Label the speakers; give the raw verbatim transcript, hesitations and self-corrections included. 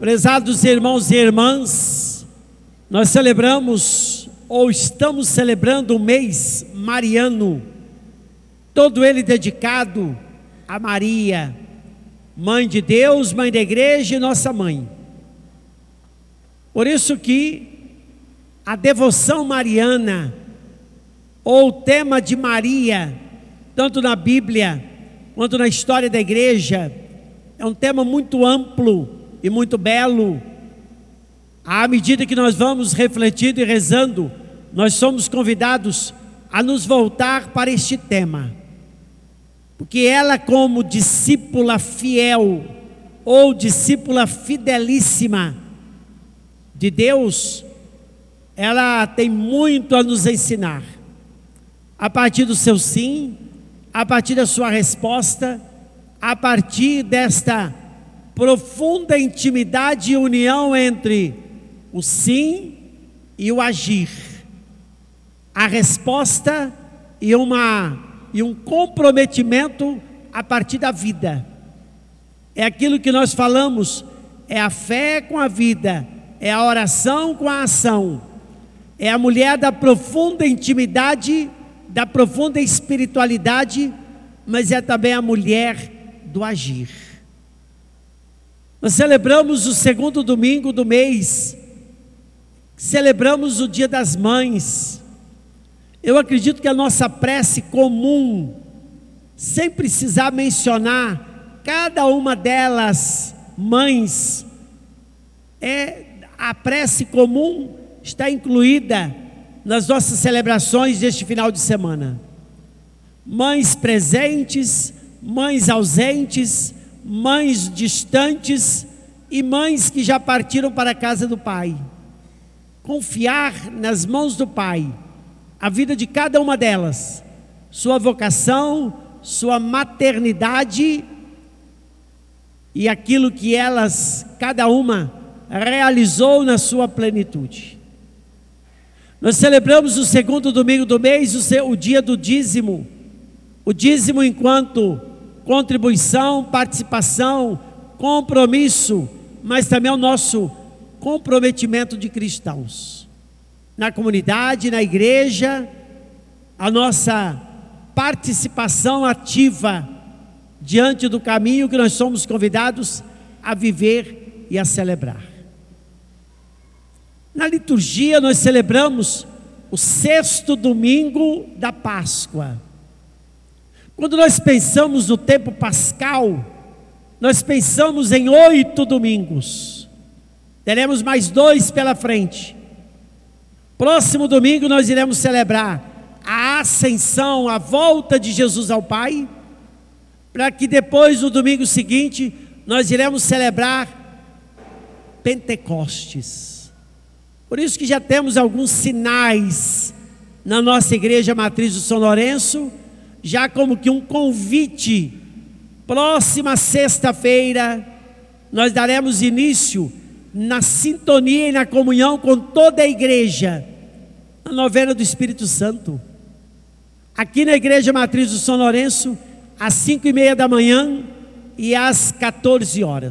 Speaker 1: Prezados irmãos e irmãs, nós celebramos, ou estamos celebrando o mês mariano, todo ele dedicado a Maria, Mãe de Deus, Mãe da Igreja e nossa Mãe. Por isso que a devoção mariana, ou o tema de Maria, tanto na Bíblia, quanto na história da Igreja, é um tema muito amplo e muito belo. À medida que nós vamos refletindo e rezando, nós somos convidados a nos voltar para este tema, porque ela, como discípula fiel ou discípula fidelíssima de Deus, ela tem muito a nos ensinar, a partir do seu sim, a partir da sua resposta, a partir desta profunda intimidade e união entre o sim e o agir, a resposta e, uma, e um comprometimento a partir da vida. É aquilo que nós falamos, é a fé com a vida, é a oração com a ação, é a mulher da profunda intimidade, da profunda espiritualidade, mas é também a mulher do agir. Nós celebramos o segundo domingo do mês, celebramos o Dia das Mães. Eu acredito que a nossa prece comum, sem precisar mencionar cada uma delas, mães, é, a prece comum está incluída nas nossas celebrações deste final de semana. Mães presentes, mães ausentes, mães distantes e mães que já partiram para a casa do Pai. Confiar nas mãos do Pai a vida de cada uma delas, sua vocação, sua maternidade e aquilo que elas, cada uma, realizou na sua plenitude. Nós celebramos o segundo domingo do mês, o, seu, o dia do dízimo, o dízimo enquanto contribuição, participação, compromisso, mas também o nosso comprometimento de cristãos. Na comunidade, na igreja, a nossa participação ativa diante do caminho que nós somos convidados a viver e a celebrar. Na liturgia nós celebramos o sexto domingo da Páscoa. Quando nós pensamos no tempo pascal, nós pensamos em oito domingos. Teremos mais dois pela frente. Próximo domingo nós iremos celebrar a ascensão, a volta de Jesus ao Pai, para que depois, no domingo seguinte, nós iremos celebrar Pentecostes. Por isso que já temos alguns sinais na nossa igreja matriz do São Lourenço, já como que um convite. Próxima sexta-feira nós daremos início na sintonia e na comunhão com toda a igreja, na novena do Espírito Santo, aqui na igreja matriz do São Lourenço, às cinco e meia da manhã e às quatorze horas.